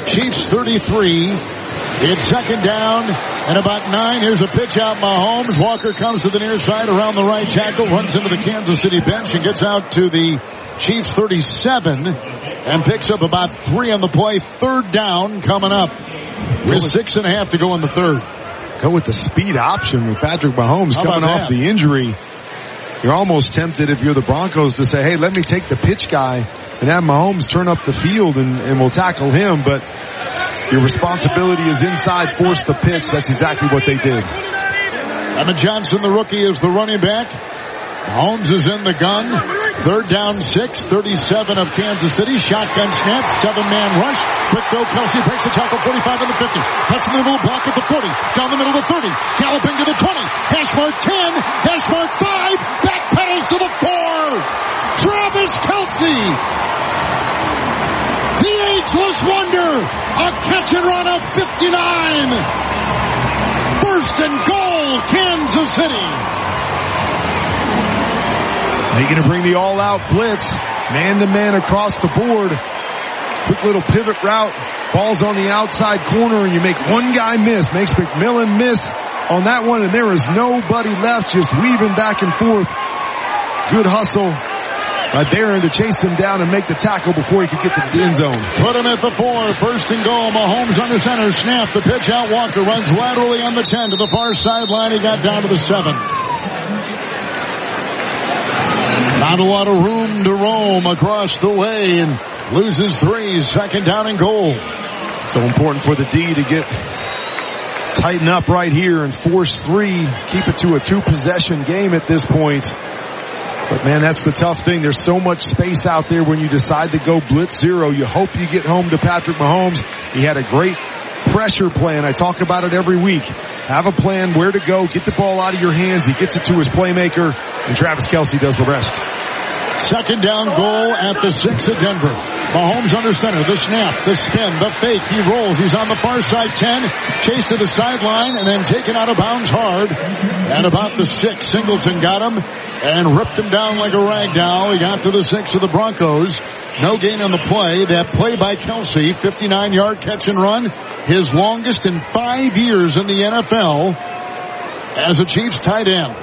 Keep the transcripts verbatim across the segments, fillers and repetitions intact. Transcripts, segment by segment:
Chiefs thirty-three. It's second down and about nine. Here's a pitch out Mahomes. Walker comes to the near side around the right tackle, runs into the Kansas City bench and gets out to the Chiefs thirty-seven and picks up about three on the play. Third down coming up with six and a half to go in the third. Go with the speed option with Patrick Mahomes coming off the injury. You're almost tempted if you're the Broncos to say, hey, let me take the pitch guy and have Mahomes turn up the field and, and we'll tackle him. But your responsibility is inside, force the pitch. That's exactly what they did. Emmett Johnson, the rookie, is the running back. Mahomes is in the gun. Third down six, thirty-seven of Kansas City. Shotgun snap, seven-man rush. Quick throw, Kelsey breaks the tackle, forty-five in the fifty. Cuts in the middle, block at the forty. Down the middle of the thirty. Galloping to the twenty. Hash mark ten. Hash mark five. Backpedals to the four. Travis Kelsey. The ageless wonder. A catch and run of fifty-nine. First and goal, Kansas City. They're going to bring the all-out blitz, man-to-man across the board. Quick little pivot route. Ball's on the outside corner, and you make one guy miss. Makes McMillan miss on that one, and there is nobody left, just weaving back and forth. Good hustle by Barron to chase him down and make the tackle before he could get to the end zone. Put him at the four. First and goal. Mahomes under center. Snap. The pitch out. Walker runs laterally on the ten to the far sideline. He got down to the seven. Not a lot of room to roam across the way and loses three. Second down and goal. So important for the D to get tighten up right here and force three. Keep it to a two-possession game at this point. But, man, that's the tough thing. There's so much space out there when you decide to go blitz zero. You hope you get home to Patrick Mahomes. He had a great pressure plan. I talk about it every week. Have a plan where to go. Get the ball out of your hands. He gets it to his playmaker, and Travis Kelsey does the rest. Second down goal at the six of Denver. Mahomes under center. The snap, the spin, the fake. He rolls. He's on the far side ten. Chased to the sideline and then taken out of bounds hard. At about the six, Singleton got him and ripped him down like a rag doll. He got to the six of the Broncos. No gain on the play. That play by Kelsey, fifty-nine yard catch and run. His longest in five years in the N F L as a Chiefs tight end.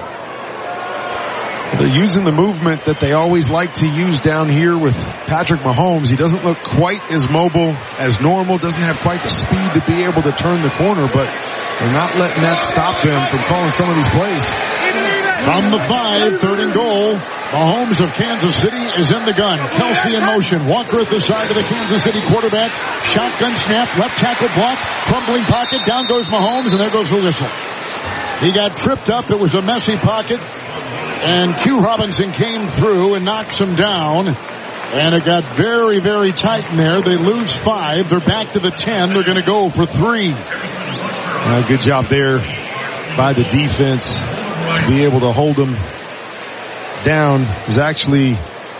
They're using the movement that they always like to use down here with Patrick Mahomes. He doesn't look quite as mobile as normal, doesn't have quite the speed to be able to turn the corner, but they're not letting that stop them from calling some of these plays. From the five, third and goal, Mahomes of Kansas City is in the gun. Kelsey in motion. Walker at the side of the Kansas City quarterback. Shotgun snap, left tackle block, crumbling pocket. Down goes Mahomes, and there goes the whistle. He got tripped up. It was a messy pocket. And Q Robinson came through and knocks him down. And it got very, very tight in there. They lose five. They're back to the ten. They're going to go for three. Uh, good job there by the defense to be able to hold them down. It was actually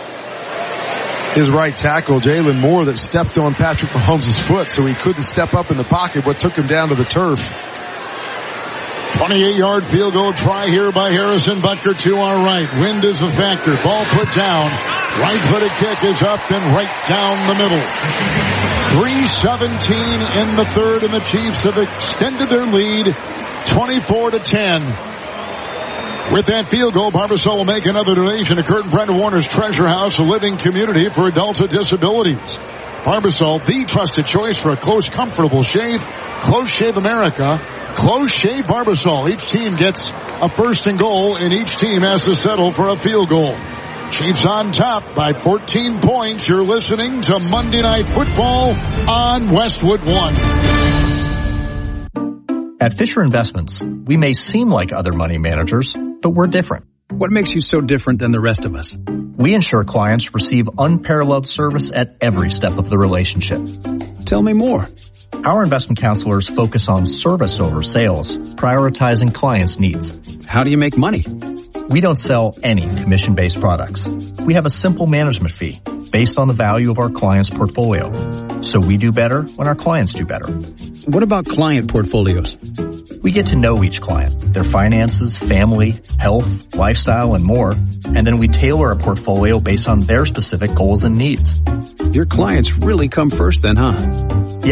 his right tackle, Jalen Moore, that stepped on Patrick Mahomes' foot, so he couldn't step up in the pocket, but took him down to the turf. twenty-eight yard field goal try here by Harrison Butker to our right. Wind is a factor. Ball put down. Right-footed kick is up and right down the middle. three seventeen in the third, and the Chiefs have extended their lead twenty-four to ten. With that field goal, Barbasol will make another donation to Kurt and Brenda Warner's Treasure House, a living community for adults with disabilities. Barbasol, the trusted choice for a close, comfortable shave. Close Shave America. Close Shave Barbasol. Each team gets a first and goal, and each team has to settle for a field goal. Chiefs on top by fourteen points. You're listening to Monday Night Football on Westwood One. At Fisher Investments, we may seem like other money managers, but we're different. What makes you so different than the rest of us? We ensure clients receive unparalleled service at every step of the relationship. Tell me more. Our investment counselors focus on service over sales, prioritizing clients' needs. How do you make money? We don't sell any commission-based products. We have a simple management fee based on the value of our client's portfolio. So we do better when our clients do better. What about client portfolios? We get to know each client, their finances, family, health, lifestyle, and more, and then we tailor a portfolio based on their specific goals and needs. Your clients really come first then, huh?